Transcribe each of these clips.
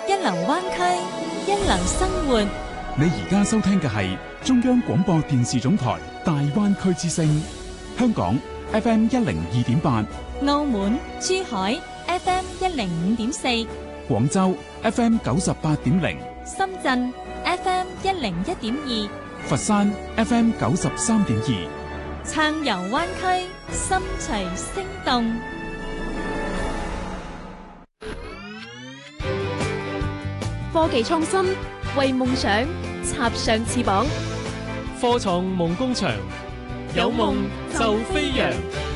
一流灣區，一流生活。 你而家收聽嘅係中央廣播電視總台大灣區之聲，香港 FM 102.8， 澳門、珠海 FM 105.4， 廣州 FM 98.0， 深圳 FM 101.2， 佛山 FM 93.2。 暢遊灣區，心隨聲動。 科技創新，為夢想插上翅膀。 科創夢工場，有夢就飛揚。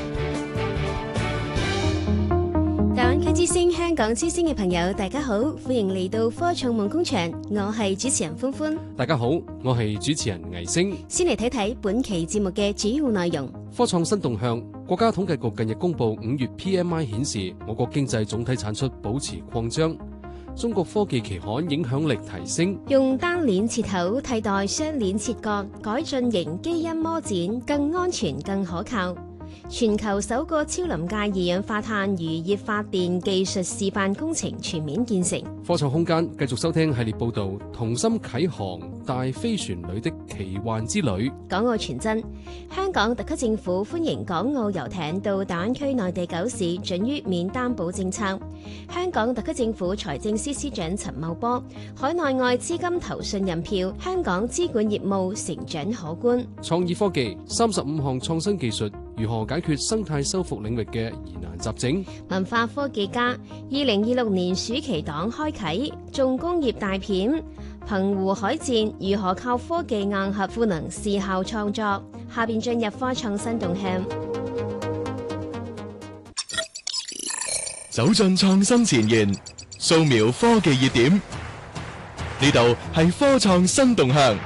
大灣區之聲、香港之聲嘅朋友，大家好，歡迎嚟到科創夢工場，我係主持人歡歡。 大家好，我係主持人倪星。 先嚟睇睇本期節目嘅主要內容。 科創新動向，國家統計局近日公布5月 PMI 顯示，我國經濟總體產出保持擴張。中國科技期刊影響力提升， 用單鏈切口替代雙鏈切割，改進型基因膜剪更安全更可靠。全球首個超臨界二氧化碳漁業發電技術示範工程全面建成。 科創空間繼續收聽系列報道，同心啟航大飛船裏的奇幻之旅。 港澳傳真，香港特區政府歡迎港澳遊艇到大灣區內地9市准予免擔保政策。香港特區政府財政司司長陳茂波，海內外資金投信任票，香港資管業務成長可觀。 創意科技35項創新技術，如何解決生態修復領域嘅疑難雜症？ 文化科技家2026年暑期檔開啟，重工業大片澎湖海戰如何靠科技硬核賦能視效創作。下邊進入科創新動向， 走進創新前沿，掃描科技熱點，呢度係科創新動向。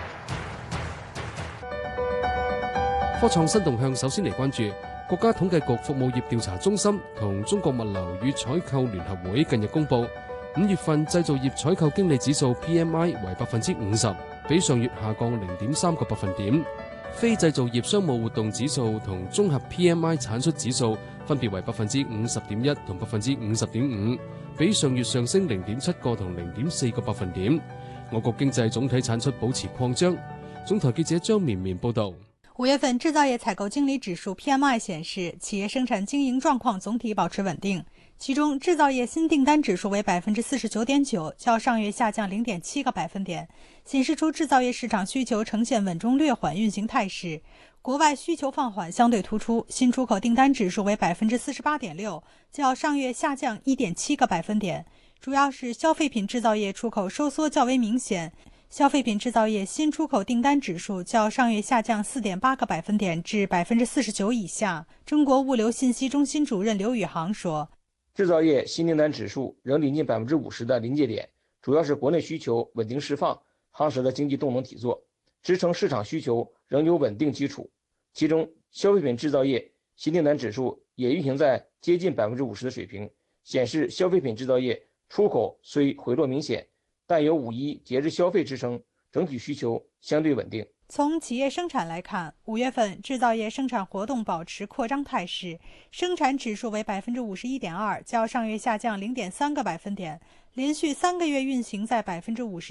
科創新動向首先嚟關注國家統計局服務業調查中心同中國物流與採購聯合會近日公布，5月份製造業採購經理指數 PMI 為50%，比上月下降0.3個百分點。非製造業商務活動指數同綜合 PMI 產出指數分別為50.1%同50.5%，比上月上升0.7個同0.4個百分點。我國經濟總體產出保持擴張。總台記者張綿綿報道。 5月份製造業採購經理指數 PMI 顯示，企業生產經營狀況總體保持穩定。其中，製造業新訂單指數為49.9%，較上月下降0.7個百分點，顯示出製造業市場需求呈現穩中略緩運行態勢。國外需求放緩相對突出，新出口訂單指數為48.6%，較上月下降1.7個百分點，主要是消費品製造業出口收縮較為明顯。消費品製造業新出口訂單指數較上月下降4.8個百分點至49%以下。中國物流信息中心主任劉宇航說， 製造業新訂單指數仍臨近50%的臨界點，主要是國內需求穩定釋放，夯實了經濟動能體作，支撐市場需求仍有穩定基礎。其中，消費品製造業新訂單指數也運行在接近50%的水平，顯示消費品製造業出口雖回落明顯，但有5·1節日消費支撐，整體需求相對穩定。 從企業生產來看，5月份製造業生產活動保持擴張態勢，生產指數為51.2%，較上月下降0.3個百分點，連續3個月運行在51%。